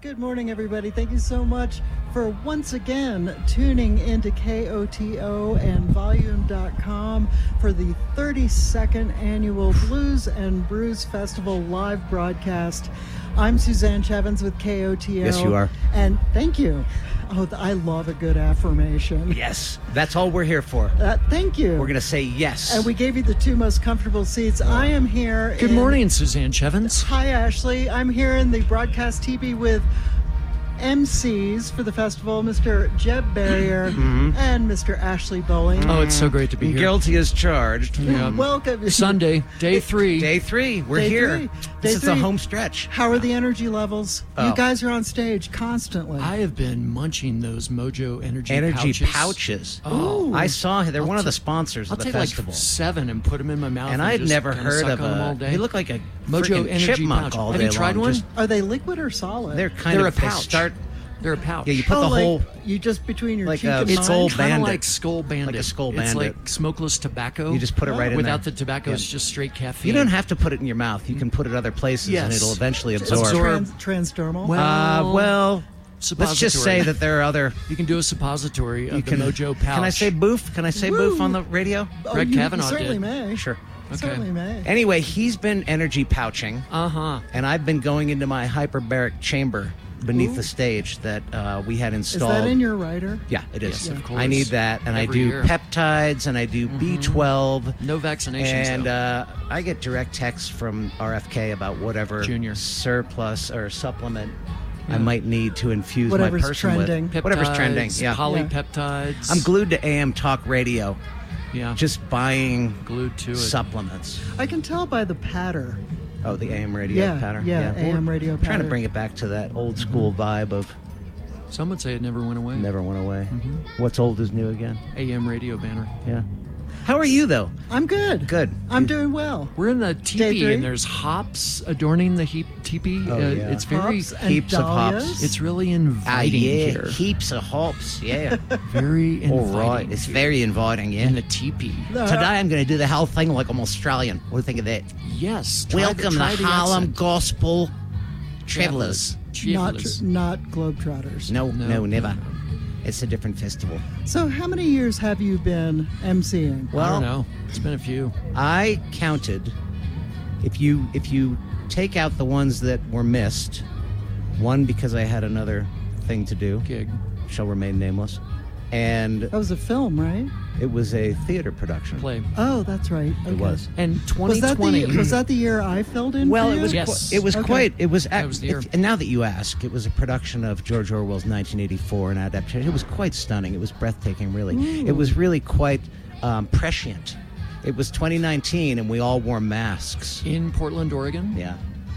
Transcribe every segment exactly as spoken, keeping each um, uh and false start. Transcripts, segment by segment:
Good morning, everybody. Thank you so much for once again tuning into K O T O and volume dot com for the thirty-second annual Blues and Brews Festival live broadcast. I'm Suzanne Chevins with K O T O. Yes, you are. And thank you. Oh, I love a good affirmation. Yes, that's all we're here for. Uh, thank you. We're going to say yes. And we gave you the two most comfortable seats. I am here. Good in, morning, Suzanne Chevins. Hi, Ashley. I'm here in the broadcast teepee with M Cs for the festival, Mister Jeb Barrier mm-hmm. and Mister Ashley Bowling. Oh, it's so great to be here. Guilty as charged. Yeah. Welcome. Sunday, day three. Day three. We're Day here. three. This Day is three. the home stretch. How are the energy levels? Oh. You guys are on stage constantly. I have been munching those Mojo Energy, Energy pouches. pouches. Oh, I saw they're I'll one of t- the sponsors I'll of the take festival. like seven and put them in my mouth. and And I'd just never kinda heard suck of on them all a. day. They look like a Mojo freaking Energy chipmunk pouch. all Have day you tried long. one? Just- Are they liquid or solid? they're kind They're of a they pouch. start They're a pouch. Yeah, you put oh, the like whole. you just between your like cheek a- and it's mine? all kind of Bandit. like Skull Bandit. Like a Skull It's Bandit. like smokeless tobacco. You just put it right in Without there. the tobacco, Yeah. it's just straight caffeine. You don't have to put it in your mouth. You can put it other places, and Yes. it'll eventually It's absorb. Absorb. trans- transdermal. Well, Uh, well, let's just suppository. say that there are other. You can do a suppository of You can the Mojo pouch. Can I say boof? Can I say Woo. boof on the radio? Oh, Greg you, Kavanaugh you certainly did. may. Sure. Okay. Certainly may. Anyway, he's been energy pouching, Uh-huh. and I've been going into my hyperbaric chamber beneath Ooh. the stage that uh, we had Is installed. that in your rider? Yeah, it is. Yes, of course. I need that, and Every I do year. peptides, and I do B twelve. No vaccinations, And though. uh, I get direct texts from R F K about whatever Junior. surplus or supplement I Yeah. might need to infuse Whatever's my person trending. with. Whatever's trending, Peptides, yeah. Polypeptides. I'm glued to A M Talk Radio, Yeah. just buying glued to it. supplements. I can tell by the patter. Oh, the A M radio Yeah, pattern. yeah, A M radio We're Trying pattern. to bring it back to that old school vibe of Some would say it never went away. never went away. Mm-hmm. What's old is new again. A M radio banner. Yeah. How are you though? I'm good. Good. I'm doing well. We're in the Day teepee, three? and there's hops adorning the heap teepee. Oh, uh, yeah. It's very, Hops and heaps of hops. dahlias. it's really Ah, inviting yeah, here. heaps of hops. Yeah. Very All inviting. right. It's here very inviting. Yeah. in the teepee. Uh, Today I'm going to do the whole thing like I'm Australian. What do you think of that? Yes. try Welcome the, to try the Harlem accent. Gospel Travelers. not Travelers. not Globetrotters. No, no, No, never. no, It's a different festival. So how many years have you been emceeing? I Well, don't know. It's been a few. I counted. If you if you take out the ones that were missed, one because I had another thing to do, Gig. shall remain nameless, and That was a film, right? it was a theater production. Play. Oh, that's right. Okay. It was. And Was that, the, 2020. was that the year I filled in Well, for it you? was. Yes. Qu- it was Okay. quite. It was. That ac- was the year. if- and now that you ask, it was a production of George Orwell's nineteen eighty-four, an adaptation. It was quite stunning. It was breathtaking. Really, Ooh. it was really quite um, prescient. It was twenty nineteen, and we all wore masks. in Portland, Oregon. Yeah.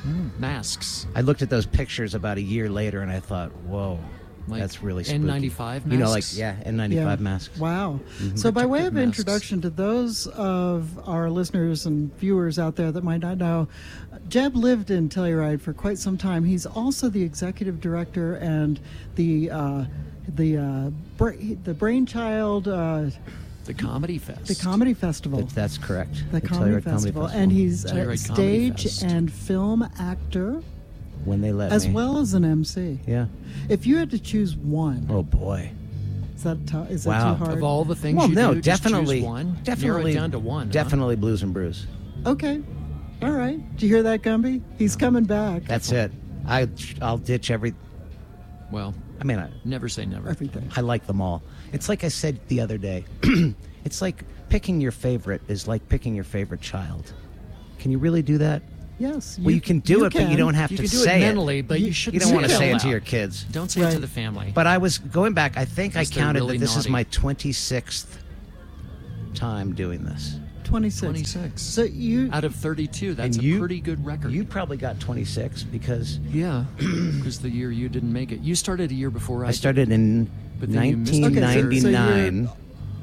Masks. I looked at those pictures about a year later, and I thought, "Whoa, Like that's really spooky." N ninety-five You know, like masks? yeah, N ninety-five masks. Wow. So, by way of Protective masks. introduction to those of our listeners and viewers out there that might not know, Jeb lived in Telluride for quite some time. He's also the executive director and the uh, the uh, bra- the brainchild, uh, The Comedy Fest. the comedy festival, That, that's correct. the, The comedy, Telluride festival. and he's a Telluride Comedy stage Fest. and film actor when they let as me. well as an M C. Yeah. If you had to choose one, Oh boy. is that tou- is Wow. that too hard? Of all the things Well, you no, do, just definitely, choose one. definitely, Narrow it down to one. huh? Definitely Blues and Brews. Okay. All right. Did you hear that, Gumby? He's coming back. That's it. I I'll ditch every. Well, I mean, I, never say never. Everything. I like them all. It's like I said the other day. It's like picking your favorite is like picking your favorite child. Can you really do that? Yes. Well, you can do it, but you can. don't have You to can do say it mentally, but you, You shouldn't don't say want to it say out it to loud. your kids. Don't say it Right. to the family. But I was going back. I think I Unless they're counted really that this is naughty. my twenty-sixth time doing this. twenty-six. twenty-six. So you Out of thirty-two, that's And a you- pretty good record. You probably got twenty-six because yeah, because the year you didn't make it. You started a year before I, I started in But then you missed it. nineteen ninety-nine. Okay, so- so you're-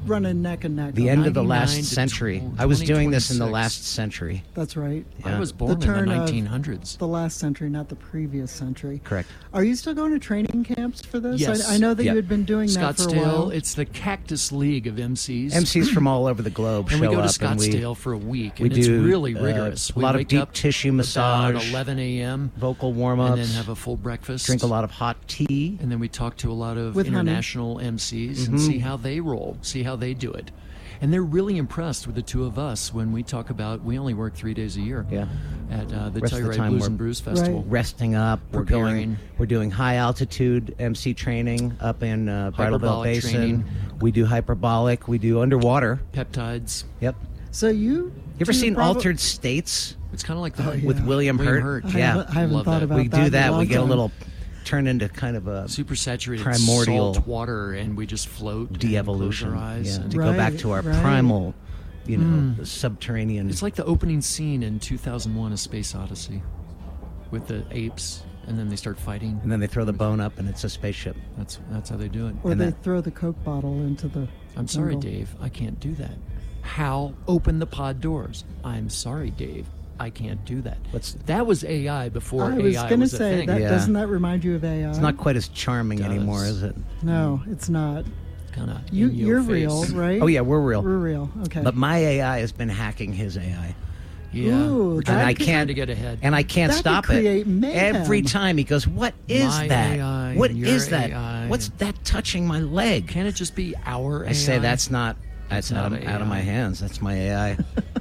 running neck and neck. The on end that. of the ninety-nine last to century. tw- I was doing this in the twenty twenty-six. last century. That's right. Yeah. I was born in the turn of nineteen hundreds. The last century, not the previous century. Correct. Are you still going to training camps for this? Yes. I, I know that Yep. you had been doing that for a while. Scottsdale, it's the Cactus League of M Cs. M Cs from all over the globe and show we go to up, and we Scottsdale for a week, we and it's do, really uh, rigorous. a We lot of wake deep up tissue about massage, eleven a.m. vocal and warm-ups, then have a full breakfast. drink a lot of hot tea. And then we talk to a lot of With honey. international M Cs and Mhm. see how they roll, see how they do it. And they're really impressed with the two of us when we talk about, we only work three days a year Yeah. at uh, the Rest of the Telluride time Blues we're- and Brews Festival. Right. Resting up. We're going. Preparing. We're doing high altitude M C training up in uh, Bridalveil Hyperbolic Basin. training. We do hyperbolic. We do underwater. Peptides. Yep. So you You ever two seen proba- Altered States It's kind of like the Oh, yeah. with William, William Hurt? Hurt. I Yeah. haven't, I haven't Love thought that. about we that. do in that. long We get a time. little turn into kind of a super saturated Primordial salt water, and we just float and close de-evolution. our eyes. Yeah. and- To go back Right, to our right. primal, you know, Mm. subterranean. It's like the opening scene in two thousand one: A Space Odyssey, with the apes, and then they start fighting. and then they throw the bone up, and it's a spaceship. That's that's how they do it. Or and they that- throw the Coke bottle into the. I'm sorry, jungle. Dave. I can't do that. Hal, open the pod doors. I'm sorry, Dave. I can't do that. What's- that was A I before I was A I going to was a say thing. that. Yeah. Doesn't that remind you of A I? It's not quite as charming Does. anymore, is it? No, it's not. Kind of You, in your you're face. real, right? Oh yeah, we're real. We're real. Okay. But my A I has been hacking his A I. Yeah, Ooh, we're that trying, And I could- can't to get ahead. And I can't That could stop create it. mayhem. Every time he goes, "What is My that? A I What and is your that? A I." What's that touching my leg?" Can it just be our? I say A I? that's not. That's That's out, not of, out of A I. my hands. That's my A I.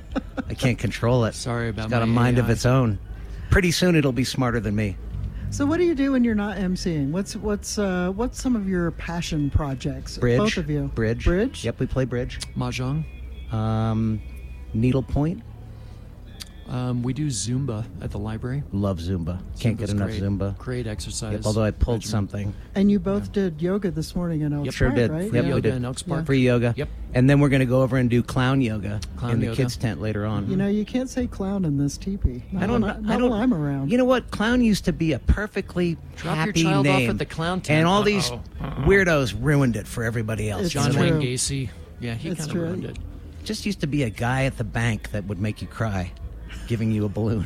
I can't control it. Sorry about It's got a my mind A of I. its own. Pretty soon it'll be smarter than me. So what do you do when you're not emceeing? What's what's uh, what's some of your passion projects? Bridge. Both of you. Bridge. Bridge. Yep, we play bridge. Mahjong. Um, needlepoint. Um, we do Zumba at the library. Love Zumba. Can't get Zumba's enough great. Zumba. Great exercise. Yep, although I pulled regimen. something. And you both did yoga this morning in Elks Yep. Sure Park, did. right? Yep, Free we yoga did. in Elks Park. Free yoga. Yep. And then we're going to go over and do clown yoga Clown in the yoga. kids' tent later on. You know, you can't say clown in this teepee. Not I don't. When I, I not don't. while I'm around. You know what? Clown used to be a perfectly Drop your happy child off name, at the clown tent. and all these Uh-oh. Uh-oh. weirdos ruined it for everybody else. It's John true. Wayne Gacy. Yeah, he It's kind of true. ruined it. Just used to be a guy at the bank that would make you cry, giving you a balloon.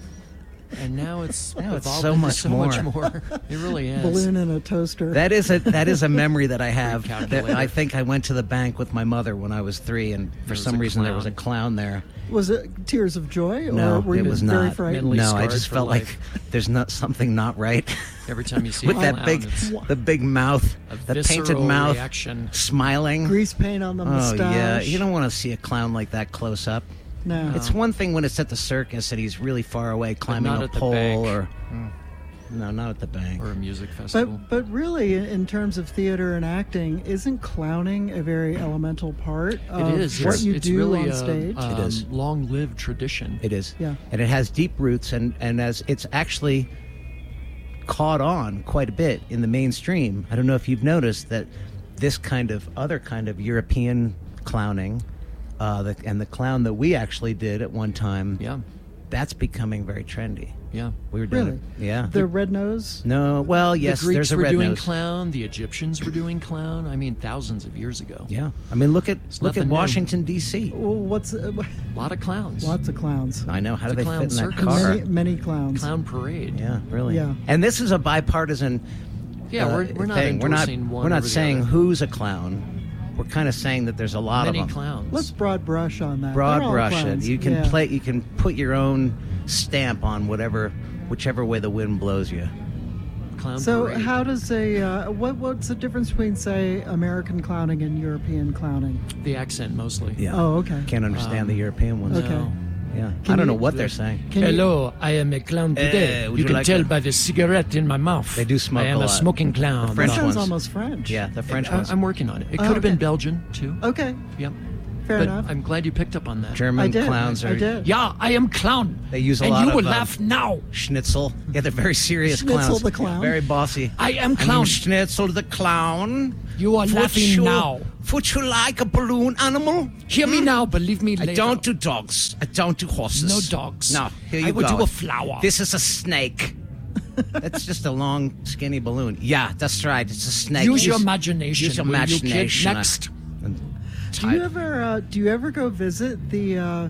And now it's Now it's evolved so into much so more. much more. It really is. Balloon in a toaster. That is a that is a memory that I have. That calculator. I think I went to the bank with my mother when I was three, and for was some a reason there was a clown. clown there. Was it tears of joy, or No, were it you was very not. frightened? Mentally No, I scarred just for felt life. like there's not something not right Every time you see with a that clown, big, it's the big mouth, a the painted visceral mouth, reaction. smiling. Grease paint on the Oh mustache. yeah, you don't want to see a clown like that close up. No. It's one thing when it's at the circus and he's really far away climbing not a at the pole, bank. or no, not at the bank. Or a music festival. But but really, in- in terms of theater and acting, isn't clowning a very elemental part of it is. what it's, you it's do really on a, stage? um, It is. long-lived tradition. It is. Yeah. And it has deep roots, and, and as it's actually caught on quite a bit in the mainstream. I don't know if you've noticed that this kind of other kind of European clowning, uh, the, and the clown that we actually did at one time, Yeah, that's becoming very trendy. yeah. We were doing Really? it. Yeah. The red nose. no, well, yes, the Greeks there's a were red doing nose. clown. The Egyptians were doing clown. I mean, thousands of years ago. Yeah. I mean, look at look at nothing new. Washington D C. Well, what's uh, A lot of clowns. lots of clowns. I know. How do It's they a clown fit in that circus. car? Many many clowns. Clown parade. Yeah, really. Yeah. And this is a bipartisan. Yeah, uh, we're, we're not thing. We're not. endorsing one We're not over the saying other. who's a clown. We're kind of saying that there's a lot Many of them. clowns. Let's broad brush on that. Broad They're all brush clowns. it. You can Yeah. play. You can put your own stamp on whatever, whichever way the wind blows you. Clown So parade. how does a uh, what what's the difference between say American clowning and European clowning? The accent mostly. Yeah. Oh, okay. Can't understand Um, the European ones. Okay. No. Yeah. Can I don't you- know what they're saying. Can you- Hello, I am a clown today. Uh, would you you can like tell a- by the cigarette in my mouth. They do smoke I am a a, lot. smoking clown. The That French sounds ones. almost French. Yeah, the French I, ones. I'm working on it. It Oh, could have been okay. Belgian too. Okay, Yep. fair but enough. I'm glad you picked up on that. German I did. clowns I are did. Yeah, I am clown. They use a and lot you of will um, laugh now. Schnitzel. Yeah, they're very serious Schnitzel clowns. the clown? Very bossy. I am I'm clown. Schnitzel the clown. You are Would laughing you- now. Would you like a balloon animal? Hear me now, believe me I later. don't do dogs. I don't do horses. No dogs. No, here you I would go. do a flower. This is a snake. That's just a long, skinny balloon. Yeah, that's right. It's a snake. Use your imagination. Use your will you, kid? imagination. Next. Do you ever uh, do you ever go visit the uh,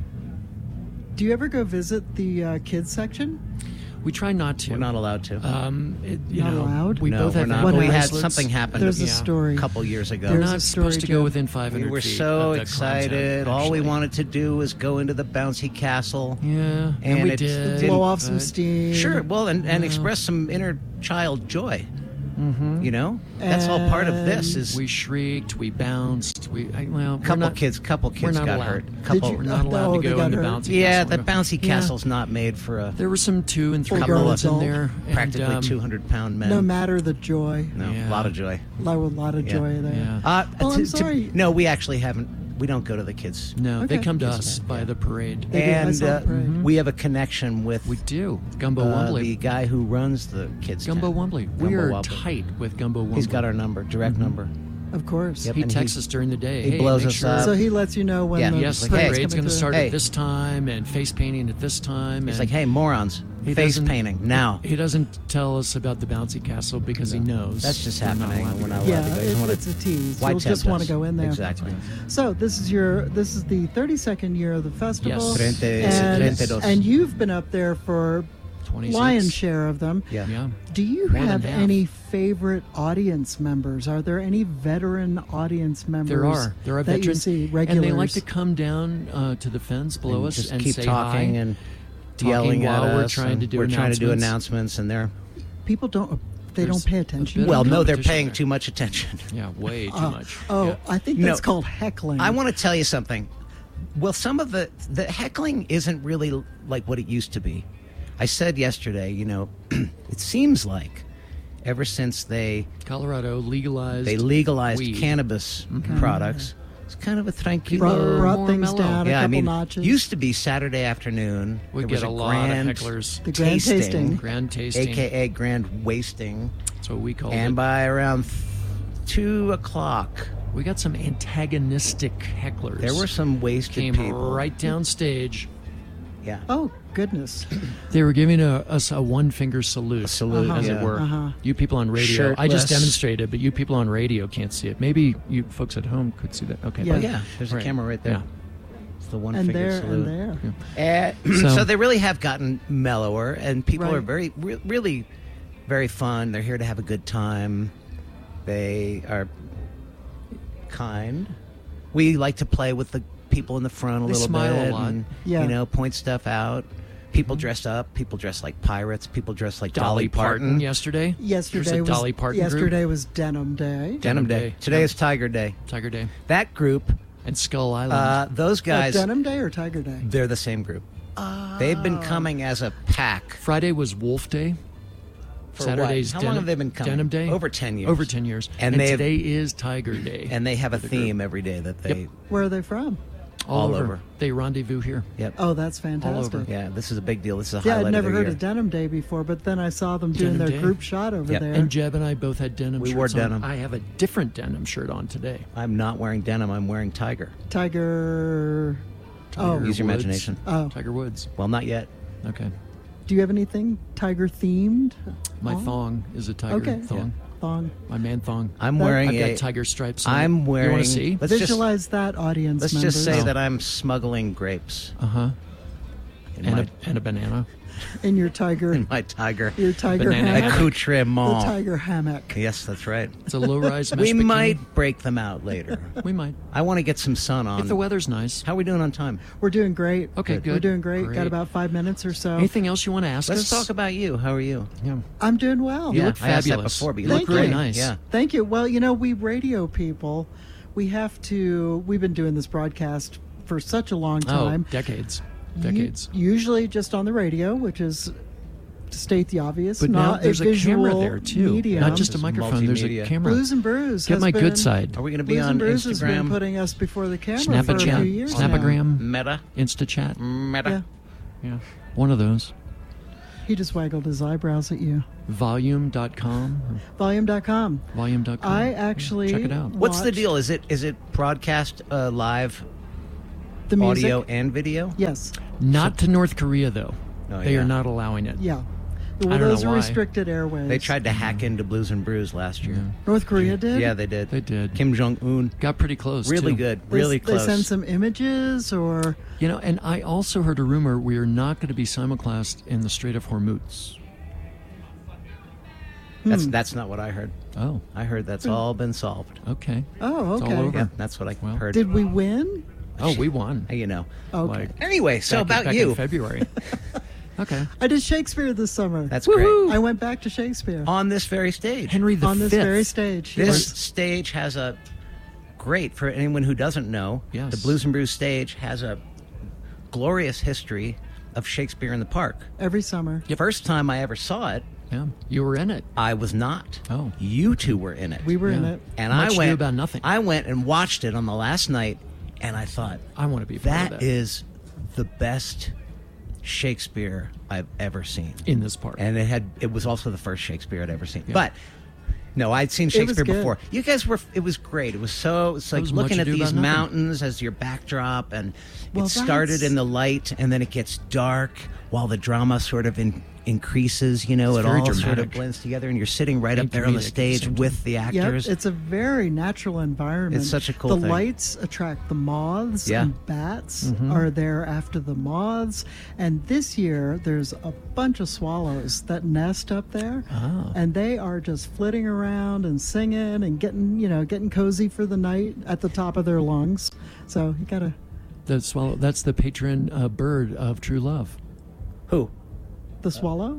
Do you ever go visit the uh, kids section? We try not to. We're not allowed to. Um, it, you Not know, allowed? We no, both we're have not. ankle We had bracelets. something happen There's a Yeah. story. a couple years ago. We're There's a not story, supposed to Jim. go within five We hundred were feet so of the excited. content, All we actually. wanted to do was go into the bouncy castle. Yeah, and, And we it did. didn't- Blow off some but- steam. Sure. Well, and, and Yeah. express some inner child joy. Mm-hmm. You know, that's all part of this. Is We shrieked, we bounced, we I, well, we're couple not, kids, couple we're kids not got allowed. hurt. Did Couple. you- We're not Oh, allowed no, to they go got in the hurt. bouncy Yeah, castle. the bouncy Yeah. castle's not made for a There were some two and three Full-grown year olds in adult. there, practically and, um, two hundred pound men. No matter the joy. No, Yeah. a lot of joy. A lot, a lot of Yeah. joy there. Yeah. Uh, Oh, I'm to- to- sorry. no, we actually haven't. We don't go to the kids. No, they Okay. come to Yes, us okay. by the parade. They do. I And saw uh, the parade. we have a connection with We do. Gumbo uh, Wumbly. the guy who runs the kids. Gumbo tent. Wumbly. Gumbo We are Wumbly. tight with Gumbo Wumbly. He's got our number, direct number. Of course. Yep. He and texts he- us during the day. he hey, blows make us sure, up. So he lets you know when Yeah. the Yes, the Like, hey, parade's going to through. start Hey. at this time, and face painting at this time. He's and like, hey, morons, he face doesn't- painting now. He doesn't tell us about the bouncy castle because he knows That's just we're not happening. allowed to We're go. not allowed Yeah, to go. He doesn't it, wanna- it's a tease. Why You'll just tempt want us? to go in there. Exactly. So this is your this is the thirty-second year of the festival, Yes. Treinta- and, treinta-dos. and you've been up there for twenty-six. lion's share of them. Yeah. Yeah. Do you More than have half. any favorite audience members? Are there any veteran audience members? There are. There are that veterans. you see And regulars. they like to come down uh, to the fence below And us just and keep say talking hi. and Talking yelling while at we're us. trying and to do we're trying to do announcements. announcements, and they're People don't. They There's don't pay a attention. bit well, of no, they're competition paying there. too much attention. Yeah, way too Oh, much. Oh, Yeah. I think No. that's called heckling. I want to tell you something. Well, some of the the heckling isn't really like what it used to be. I said yesterday, you know, it seems like ever since they Colorado legalized. they legalized weed. cannabis products, it's kind of a tranquilo. brought, brought more things mellow. down a yeah, I couple mean, notches. used to be Saturday afternoon. We there get was a a lot grand of hecklers. The grand tasting. Grand tasting. A K A grand wasting. That's what we call And it. by around th- two o'clock, We got some antagonistic hecklers. there were some wasted came people. right down stage. Yeah. Oh goodness! They were giving a, us a one finger salute, A salute, as yeah. it were. Uh-huh. You people on radio, I Shirtless. just demonstrated, but you people on radio can't see it. Maybe you folks at home could see that. Okay, Yeah. Oh, but- yeah, there's a Right. camera right there. Yeah. It's the one And finger there salute. and there. Uh, So- so, they really have gotten mellower, and people Right. are very, re- really, very fun. They're here to have a good time. They are kind. We like to play with the people in the front a They little smile a bit, lot. and Yeah. you know, point stuff out. People dress up. People dress like pirates. People dress like Dolly Dolly, Parton, Parton. yesterday. Yesterday There's a was Dolly Parton yesterday group. was Denim Day. Denim Day. Day. Today Yep. is Tiger Day. Tiger Day That group, and Skull Island. uh, those Uh, guys, Denim Day or Tiger Day? they're the same group. They've been coming as a pack. Friday was Wolf Day. For Saturday's what? How Denim, long have they been coming? Denim Day. Over ten years. Over ten years. And And, they have- today is Tiger Day. And they have a for the group. theme every day that they. Yep. Where are they from? all, all over. over. They rendezvous here. Yep. Oh, that's fantastic. over. Yeah, this is a big deal. This is a Yeah, highlight I'd never of their heard year. of Denim Day before, but then I saw them doing Denim their Day. group shot over Yep. there. And Jeb and I both had denim We shirts wore on. denim. I have a different denim shirt on today. I'm not wearing denim. I'm wearing tiger. Tiger. Oh, Use your Woods. imagination. oh. Tiger Woods. Well, not yet. Okay. Do you have anything tiger themed? My Oh. thong is a tiger Okay. thong. Thong. My man thong. I'm That- wearing I've a. got tiger stripes on it. I'm You wearing. want to see? Let's just Visualize that, audience let's members. just say Oh. that I'm smuggling grapes Uh huh. in And my a, and a banana. in your tiger, in my tiger your tiger Banana hammock. hammock. The accoutrement. tiger hammock. Yes, that's right. It's a low rise. We might break them out later. We might. I want to get some sun on. If the weather's nice. How are we doing on time? We're doing great. Okay, good. We're doing great. Great. Got about five minutes or so. Anything else you want to ask Let's us? talk about you. How are you? Yeah. I'm doing well. You yeah, look I asked that fabulous. before, but you Thank look you. great. Really nice. Yeah. Thank you. Well, you know, we radio people, we have to, we've been doing this broadcast for such a long time. Oh, decades. U- Decades. usually just on the radio, which is, to state the obvious, But now not there's a a, visual camera there too. medium. Not just a This is microphone. There's a multimedia. camera. Blues and Brews. Get has my been, good side. Are we going to be Blues on and Brews has been Instagram? putting us before the camera for a few Snapchat. years now. Snapagram. Meta. InstaChat. Meta. Yeah. Yeah. One of those. He just waggled his eyebrows at you. Volume dot com. Volume dot com. Volume dot com. I actually Check it out. What's the watched deal? Is it is it broadcast uh, live The music. audio and video? Yes. Not to North Korea though. Oh, they yeah. are not allowing it. Yeah. Well, I don't those know are why. restricted airways. They tried to hack into Blues and Brews last year. North Korea did? Yeah, they did. They did. Kim Jong Un. Got pretty close. Really too. good. They, Really they close. send some images or... You know, and I also heard a rumor we are not going to be simulcast in the Strait of Hormuz. That's Hmm. that's not what I heard. Oh, I heard that's all been solved. okay. Oh, It's all okay. over. Yeah, that's what I Well, heard. Did we win? Oh, we won. you know. Okay. Like, Anyway, so back, about back you. in February. Okay. I did Shakespeare this summer. That's great. I went back to Shakespeare On this very stage. Henry the on this Fifth. very stage. This Yes. stage has a great, for anyone who doesn't know, Yes. the Blues and Brews stage has a glorious history of Shakespeare in the Park. Every summer. The first time I ever saw it, Yeah, you were in it. I was not. Oh. You two were in it. We were in Yeah. it. and Much I ado went about nothing. I went and watched it on the last night, and I thought I want to be a part that of that is the best Shakespeare I've ever seen. in this part. And it had it was also the first Shakespeare I'd ever seen. Yeah. But no, I'd seen was Shakespeare good. before. You guys were. It was great. It was so. It's like was looking Much at Ado these About Nothing. mountains as your backdrop, and Well, it started that's- in the light, and then it gets dark while the drama sort of in, increases. You know, It's it very all sort of dramatic. blends together, and you're sitting right up And there on the comedic at the stage same time. with the Yep, actors. it's a very natural environment. It's such a cool The thing. lights attract the moths Yeah. and bats Mm-hmm. are there after the moths. And this year, there's a bunch of swallows that nest up there, Ah. and they are just flitting around and singing and getting, you know, getting cozy for the night at the top of their lungs. So you gotta the swallow. That's the patron uh, bird of true love. Who? the swallow.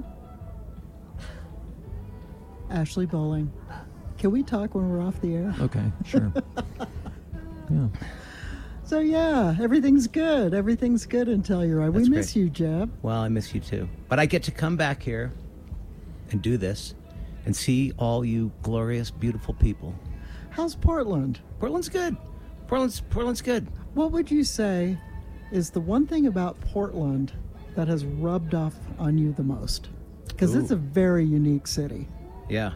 Ashley Bowling. Can we talk when we're off the air? Okay, sure. Yeah. So yeah, everything's good. Everything's good in Telluride. We That's miss great. you, Jeb. Well, I miss you too. But I get to come back here and do this and see all you glorious, beautiful people. How's Portland? Portland's good. Portland's Portland's good. What would you say is the one thing about Portland that has rubbed off on you the most? Because it's Ooh. a very unique city. Yeah.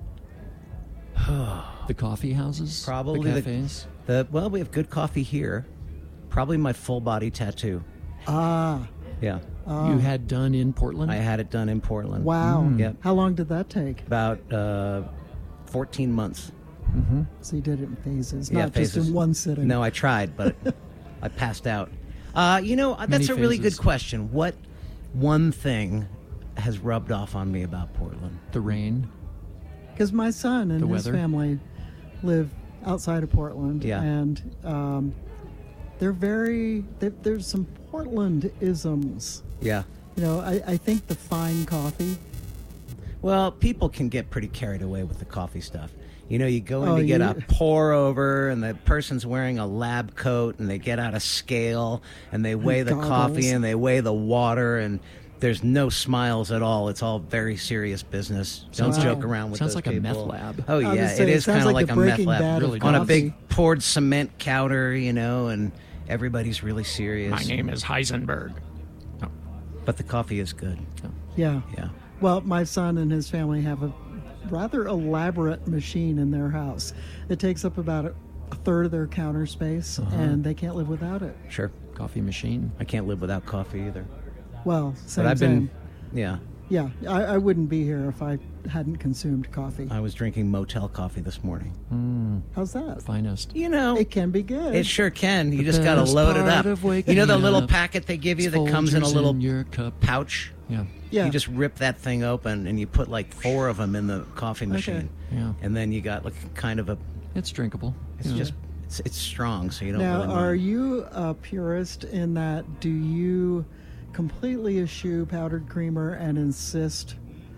The coffee houses, Probably the the- cafes. The well, we have good coffee here. Probably my full body tattoo. Ah, Yeah. you had done in Portland. I had it done in Portland. wow. Yep. How long did that take? About uh, fourteen months. So you did it in phases, Yeah, not just phases. in one sitting. No, I tried, but I passed out. Uh, you know, that's Many a really phases. good question. What one thing has rubbed off on me about Portland? the rain. Because my son and The his weather? family live outside of Portland, Yeah. and um, they're very. They, there's some Portland isms. Yeah. You know, I, I think the fine coffee. Well, people can get pretty carried away with the coffee stuff. You know, you go in Oh, to get you- a pour over, and the person's wearing a lab coat, and they get out a scale, and they weigh the goggles. coffee, and they weigh the water, and there's no smiles at all. It's all very serious business. Don't Sounds- joke around with sounds those like a meth people. lab. Oh I was yeah, gonna it say, it is sounds kind of like like the a meth Breaking lab Bad of on a coffee. big poured cement counter, you know, and everybody's really serious. My name is Heisenberg. But the coffee is good. Yeah. Yeah. Well, my son and his family have a rather elaborate machine in their house. It takes up about a, a third of their counter space, Uh-huh. and they can't live without it. Sure. Coffee machine. I can't live without coffee either. Well, same, But I've been, same. yeah. Yeah, I, I wouldn't be here if I hadn't consumed coffee. I was drinking motel coffee this morning. How's that? Finest. You know, It can be good. it sure can. You The just got to best load it part up. of You waking know the little up packet they give you is that comes in a Folgers little in your cup. pouch? Yeah. Yeah. You just rip that thing open and you put like four of them in the coffee machine. Yeah. And then you got like kind of a, It's drinkable. it's Yeah. just, it's, it's strong, so you don't Now, really are mind. you a purist in that? Do you completely eschew powdered creamer and insist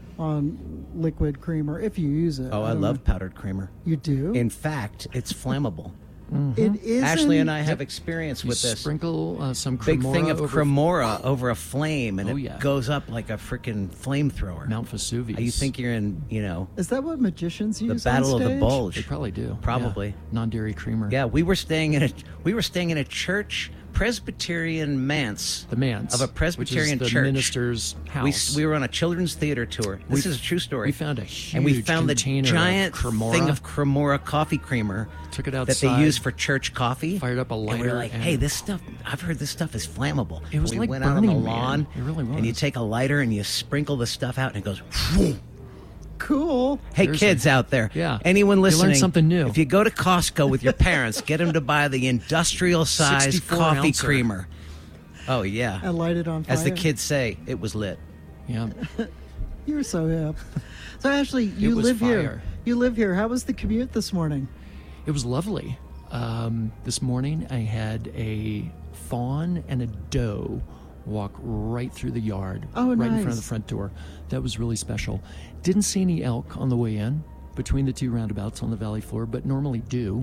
on liquid creamer if you use it? Oh, I don't love know. powdered creamer. You do? In fact, it's flammable. It is. Ashley and I have experience You with this. sprinkle uh, some Big Cremora thing of over Cremora over a flame, and Oh, it yeah. goes up like a freaking flamethrower. Mount Vesuvius. You think you're in, you know, Is that what magicians the use? Battle on of the stage? Bulge. They probably do. Probably. Yeah. Non-dairy creamer. Yeah, we were staying in a we were staying in a church Presbyterian manse. The manse Of a Presbyterian which is the church. minister's house. We, we were on a children's theater tour. This We- is a true story. we found a huge And we found the container of giant Cremora. thing of Cremora coffee creamer. Took it That they outside, use for church coffee. fired up a And we lighter were like, and- hey, this stuff, I've heard this stuff is flammable. It was we like went out on the Burning Man. lawn. It really And you was. take a lighter and you sprinkle the stuff out and it goes, whoom. Cool. Hey, Seriously. kids out there. Yeah. Anyone You learned listening. something new. If you go to Costco with your parents, get them to buy the industrial size sixty-four coffee ouncer. creamer. Oh, yeah. I light it on fire. As the kids say, it was lit. Yeah. You're so hip. So Ashley, you was live fire. here. You live here. How was the commute this morning? It was lovely. Um, this morning I had a fawn and a doe walk right through the yard, Oh, right in front of nice. the front door. That was really special. Didn't see any elk on the way in between the two roundabouts on the valley floor, but normally do.